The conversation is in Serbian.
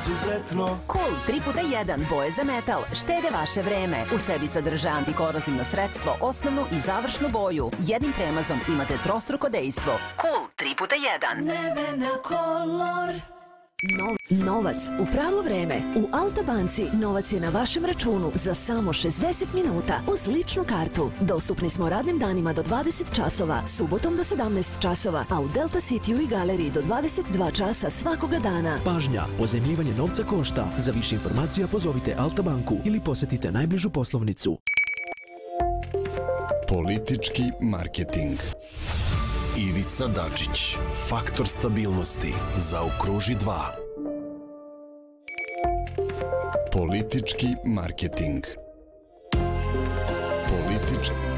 izuzetno. Cool 3x1 boje za metal štede vaše vreme. U sebi sadrže antikorozivno sredstvo, osnovnu i završnu boju. Jednim premazom imate trostruko dejstvo. Cool 3x1. Nevena Color. Novac u pravo vreme. U Alta banci novac je na vašem računu za samo 60 minuta uz ličnu kartu. Dostupni smo radnim danima do 20 časova, subotom do 17 časova, a u Delta Cityu i galeriji do 22 časa svakoga dana. Pažnja, pozajmljivanje novca košta. Za više informacija pozovite Alta banku ili posjetite najbližu poslovnicu. Politički marketing. Ivica Dačić, faktor stabilnosti, zaokruži 2. Politički marketing. Politički